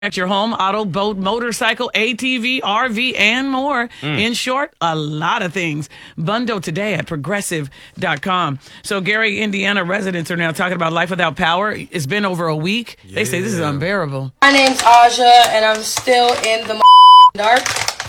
At your home, auto, boat, motorcycle, ATV, RV, and more. In short, a lot of things. Bundle today at progressive.com. So, Gary, Indiana residents are now talking about life without power. It's been over a week. Yeah. They say this is unbearable. My name's Aja, and I'm still in the dark.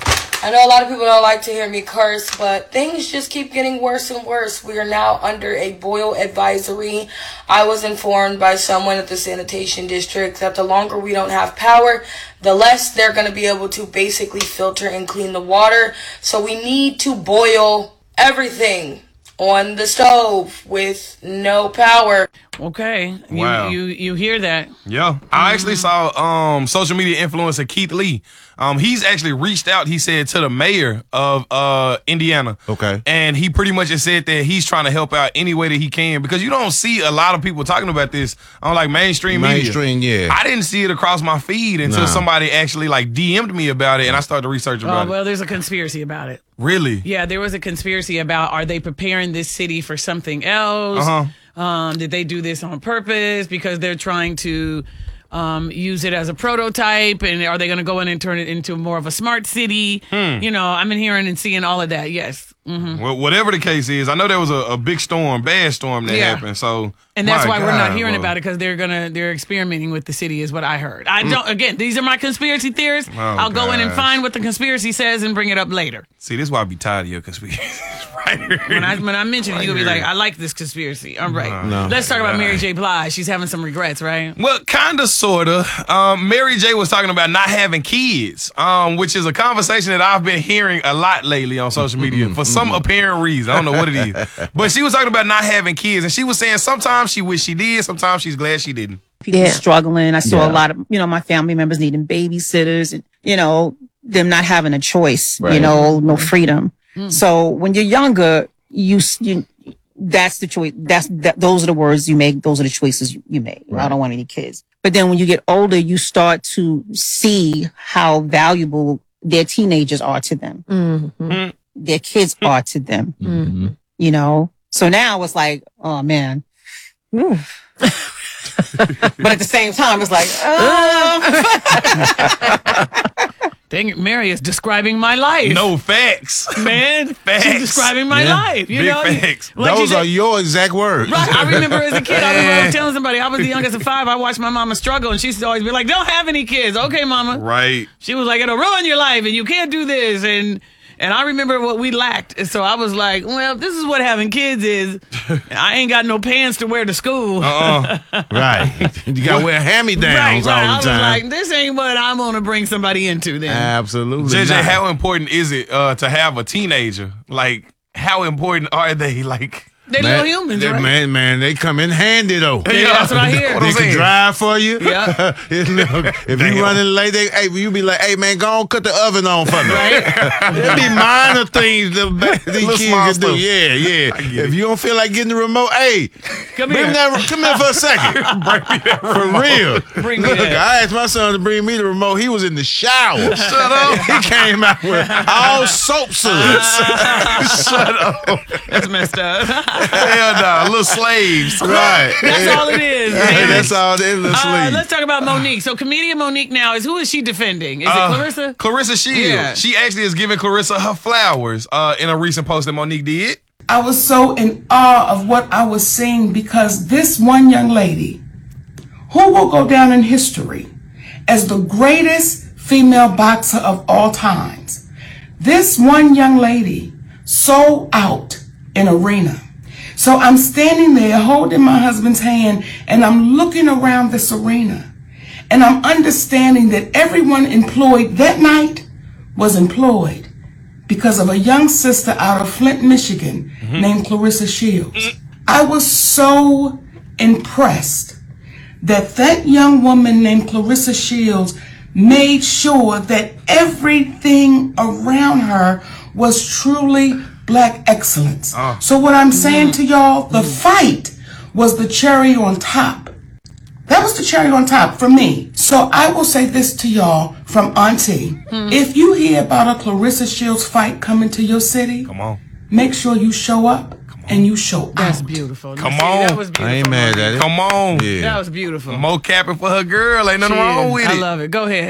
I know a lot of people don't like to hear me curse, but things just keep getting worse and worse. We are now under a boil advisory. I was informed by someone at the sanitation district that the longer we don't have power, the less they're going to be able to basically filter and clean the water. So we need to boil everything on the stove with no power. Okay. Wow. You hear that? Yeah. I actually saw social media influencer Keith Lee. He's actually reached out, he said, to the mayor of Indiana. Okay. And he pretty much just said that he's trying to help out any way that he can, because you don't see a lot of people talking about this on like mainstream media. Yeah. I didn't see it across my feed until somebody actually like DM'd me about it, and I started to research about it. Well, there's a conspiracy about it. Really? Yeah, there was a conspiracy about, are they preparing this city for something else? Did they do this on purpose because they're trying to use it as a prototype, and are they going to go in and turn it into more of a smart city? You know, I've been hearing and seeing all of that. Yes. Well, whatever the case is, I know there was a big storm, bad storm that happened. So, and that's why we're not hearing about it, because they're experimenting with the city, is what I heard. I don't. Again, these are my conspiracy theories. I'll go in and find what the conspiracy says and bring it up later. See, this is why I be tired of your conspiracy. Right here. When I mention it, you'll be like, I like this conspiracy. All right. Let's talk about Mary J. Blige. She's having some regrets, right? Well, kind of, sort of. Mary J. was talking about not having kids, which is a conversation that I've been hearing a lot lately on social media for some apparent reason. I don't know what it is. But she was talking about not having kids, and she was saying sometimes she wish she did, sometimes she's glad she didn't. People struggling. I saw a lot of, my family members needing babysitters and, them not having a choice, no freedom. So when you're younger, that's the choice. Those are the words you make. Those are the choices you make. Right. I don't want any kids. But then when you get older, you start to see how valuable their teenagers are to them. Their kids are to them. So now it's like, oh man. But at the same time, it's like, dang it, Mary is describing my life. No, facts. Man, facts. She's describing my life. Big facts. Like those are your exact words. Right. I remember as a kid, I was telling somebody, I was the youngest of 5. I watched my mama struggle, and she used to always be like, don't have any kids. Okay, mama. Right. She was like, it'll ruin your life, and you can't do this. And I remember what we lacked. And so I was like, well, this is what having kids is. I ain't got no pants to wear to school. Right. You got to wear hand-me-downs all the time. I was like, this ain't what I'm going to bring somebody into then. Absolutely. JJ, how important is it to have a teenager? Like, how important are they? Like, they little humans, right? Man, they come in handy, though. Yeah, that's what I hear. They can drive for you. Yeah. If you running late, you be like, hey, man, go on, cut the oven on for me. Right? It'd be minor things these kids can do. Yeah. If you don't feel like getting the remote, hey, come here for a second. Bring me that For real. Look, I asked my son to bring me the remote. He was in the shower. Shut up. He came out with all soap suds. Shut up. That's messed up. Hell no, little slaves. Right. That's all it is. Man. That's all it is, little slaves. Let's talk about Monique. So comedian Monique now who is she defending? Is it Clarissa? Clarissa Shields. Yeah. She actually is giving Clarissa her flowers in a recent post that Monique did. I was so in awe of what I was seeing, because this one young lady, who will go down in history as the greatest female boxer of all times, this one young lady sold out an arena. So I'm standing there holding my husband's hand, and I'm looking around this arena, and I'm understanding that everyone employed that night was employed because of a young sister out of Flint, Michigan, named Clarissa Shields. I was so impressed that young woman named Clarissa Shields made sure that everything around her was truly Black excellence. So what I'm saying to y'all, the fight was the cherry on top. That was the cherry on top for me. So I will say this to y'all from Auntie. If you hear about a Clarissa Shields fight coming to your city, Come on. make sure you show up and you show That's out. beautiful. Come See, on. That was beautiful. I ain't mad at it. Come on. Yeah. That was beautiful. Mo capping for her girl. Ain't nothing She wrong is. with it. I love it. Go ahead.